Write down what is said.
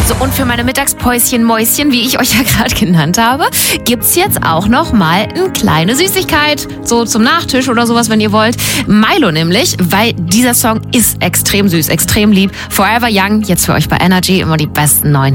So, und für meine Mittagspäuschen-Mäuschen, wie ich euch ja gerade genannt habe, gibt's jetzt auch noch mal eine kleine Süßigkeit. So zum Nachtisch oder sowas, wenn ihr wollt. Milo nämlich, weil dieser Song ist extrem süß, extrem lieb. Forever Young, jetzt für euch bei Energy, immer die besten neuen